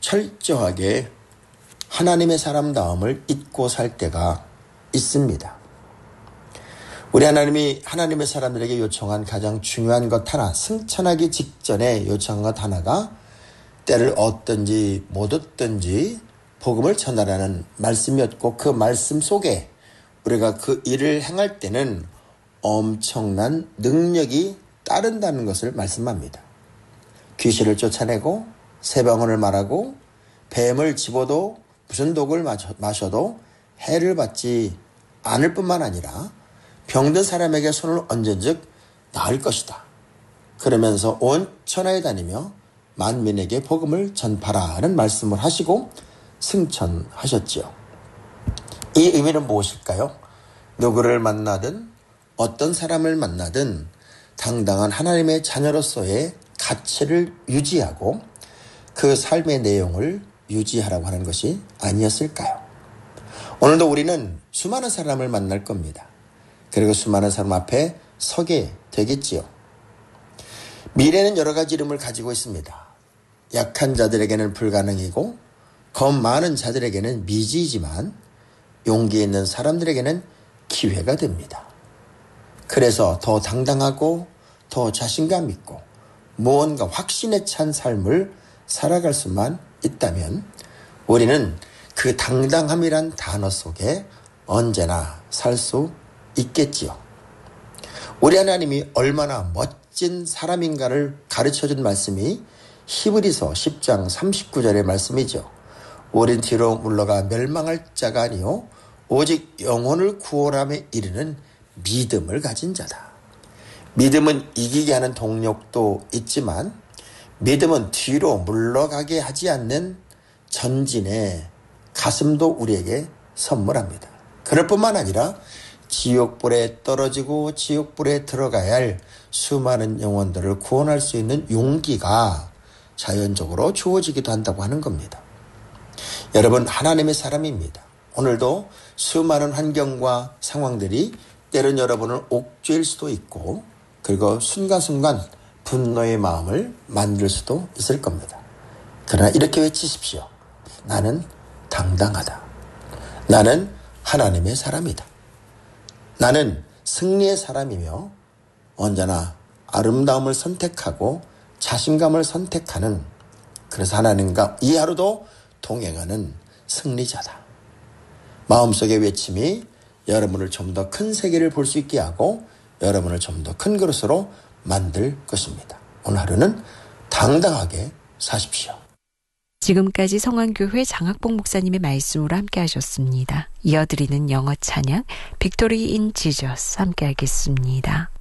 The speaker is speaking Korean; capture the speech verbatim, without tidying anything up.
철저하게 하나님의 사람다움을 잊고 살 때가 있습니다. 우리 하나님이 하나님의 사람들에게 요청한 가장 중요한 것 하나, 승천하기 직전에 요청한 것 하나가 때를 얻든지 못 얻든지 복음을 전하라는 말씀이었고, 그 말씀 속에 우리가 그 일을 행할 때는 엄청난 능력이 따른다는 것을 말씀합니다. 귀신을 쫓아내고 세방언을 말하고 뱀을 집어도 무슨 독을 마셔도 해를 받지 않을 뿐만 아니라 병든 사람에게 손을 얹은 즉 나을 것이다. 그러면서 온 천하에 다니며 만민에게 복음을 전파라는 말씀을 하시고 승천하셨지요. 이 의미는 무엇일까요? 누구를 만나든 어떤 사람을 만나든 당당한 하나님의 자녀로서의 가치를 유지하고 그 삶의 내용을 유지하라고 하는 것이 아니었을까요? 오늘도 우리는 수많은 사람을 만날 겁니다. 그리고 수많은 사람 앞에 서게 되겠지요. 미래는 여러 가지 이름을 가지고 있습니다. 약한 자들에게는 불가능이고 겁 많은 자들에게는 미지이지만 용기 있는 사람들에게는 기회가 됩니다. 그래서 더 당당하고 더 자신감 있고 무언가 확신에 찬 삶을 살아갈 수만 있다면 우리는 그 당당함이란 단어 속에 언제나 살 수 있겠지요. 우리 하나님이 얼마나 멋진 사람인가를 가르쳐준 말씀이 히브리서 십 장 삼십구 절의 말씀이죠. 우린 뒤로 물러가 멸망할 자가 아니요 오직 영혼을 구원함에 이르는 믿음을 가진 자다. 믿음은 이기게 하는 동력도 있지만 믿음은 뒤로 물러가게 하지 않는 전진의 가슴도 우리에게 선물합니다. 그럴 뿐만 아니라 지옥불에 떨어지고 지옥불에 들어가야 할 수많은 영혼들을 구원할 수 있는 용기가 자연적으로 주어지기도 한다고 하는 겁니다. 여러분, 하나님의 사람입니다. 오늘도 수많은 환경과 상황들이 때론 여러분을 옥죄일 수도 있고 그리고 순간순간 분노의 마음을 만들 수도 있을 겁니다. 그러나 이렇게 외치십시오. 나는 당당하다. 나는 하나님의 사람이다. 나는 승리의 사람이며 언제나 아름다움을 선택하고 자신감을 선택하는, 그래서 하나님과 이 하루도 동행하는 승리자다. 마음속의 외침이 여러분을 좀 더 큰 세계를 볼 수 있게 하고 여러분을 좀 더 큰 그릇으로 만들 것입니다. 오늘 하루는 당당하게 사십시오. 지금까지 성안교회 장학봉 목사님의 말씀으로 함께 하셨습니다. 이어드리는 영어 찬양 빅토리 인 지저스 함께 하겠습니다.